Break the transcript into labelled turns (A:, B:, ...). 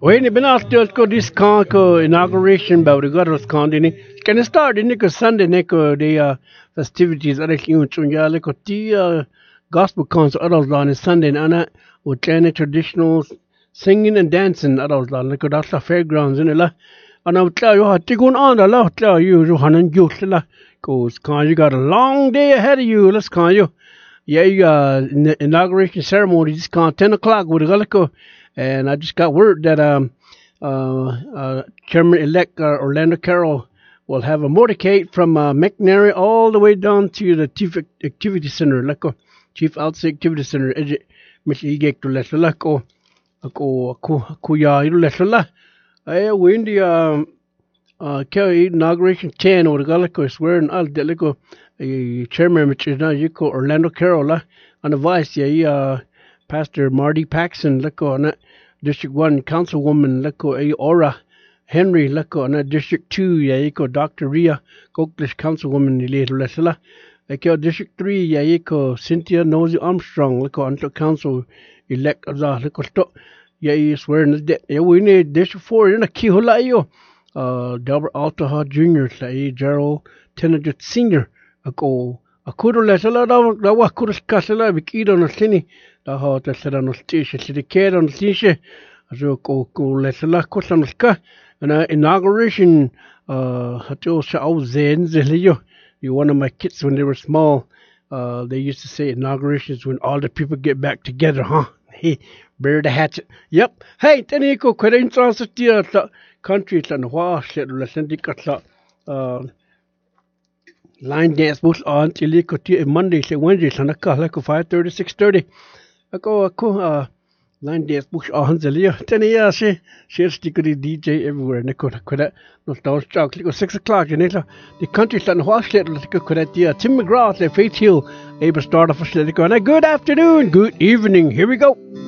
A: When been asked to go this inauguration about the God's County, can it start in the Sunday Nico the festivities at the Chunja like the gospel concert adults on a Sunday and Anna with traditional singing and dancing adults on like that's the fairgrounds in the and I'll tell you how to go on the left tell you Johanna Jusla goes can you got a long day ahead of you, let's call you. Yeah, inauguration ceremony just 10 o'clock with the Galico. And I just got word that Chairman-elect Orlando Carroll will have a motorcade from McNary all the way down to the Chief Activity Center, like Chief Outside Activity Center. Mr. Igek to let ako kuya ilu let we in the inauguration 10 or the Galico swearing all the like Chairman which is now Orlando Carroll and the vice Pastor Marty Paxson, on District 1 Councilwoman, Aura Henry, on District 2, Dr. Ria Coaklish Councilwoman, Lesla, District 3, Cynthia Nosy Armstrong, on Council elect, swearing the debt. We need District 4 in a Kiholayo, Delbert Altaha Jr., Gerald Tenajut Sr., Akudo Lesla, Wakudas Casala, Vikido Nasini. Da har det sedan och stische så det kär och stische så ko läsla kostan ska and inauguration hat jag så ausen zelio one of my kids when they were small they used to say inaugurations when all the people get back together, huh? Hey, bear the hatchet. Yep. Hey, teniko kwere intransitia country tan hwa set la sendikatla line dance both on till Monday Wednesday sanaka like 5:30 6:30 Ako line dance bush on Zelia. 10 years she stickity DJ everywhere. Nico Quedet, no stones joke. 6 o'clock. You know the country stand horse little Quedet. Tim McGrath, Faith Hill, able start off a good afternoon, good evening. Here we go.